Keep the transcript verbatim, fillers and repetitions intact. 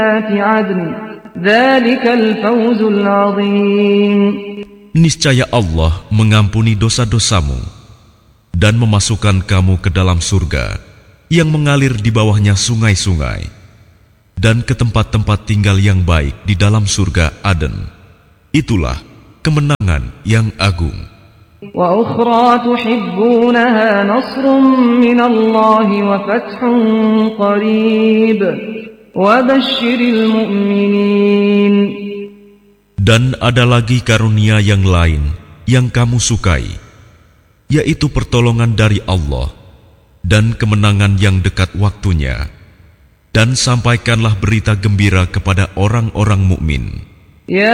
Niscaya Allah mengampuni dosa-dosamu dan memasukkan kamu ke dalam surga yang mengalir di bawahnya sungai-sungai dan ke tempat-tempat tinggal yang baik di dalam surga Aden. Itulah kemenangan yang agung. وَأُخْرَى تُحِبُّونَهَا نَصْرٌ مِّنَ اللَّهِ وَفَتْحٌ قَرِيبٌ وَبَشِّرِ الْمُؤْمِنِينَ. Dan ada lagi karunia yang lain yang kamu sukai, yaitu pertolongan dari Allah dan kemenangan yang dekat waktunya. Dan sampaikanlah berita gembira kepada orang-orang mukmin.